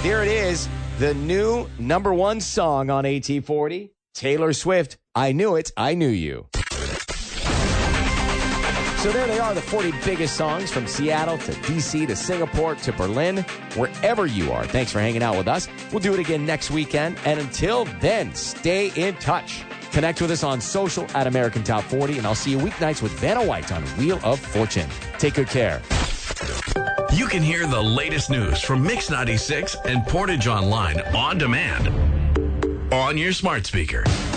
Here it is, the new number one song on AT40, Taylor Swift, I Knew It, I Knew You. So there they are, the 40 biggest songs from Seattle to D.C. to Singapore to Berlin, wherever you are. Thanks for hanging out with us. We'll do it again next weekend. And until then, stay in touch. Connect with us on social at American Top 40, and I'll see you weeknights with Vanna White on Wheel of Fortune. Take good care. You can hear the latest news from Mix 96 and Portage Online on demand on your smart speaker.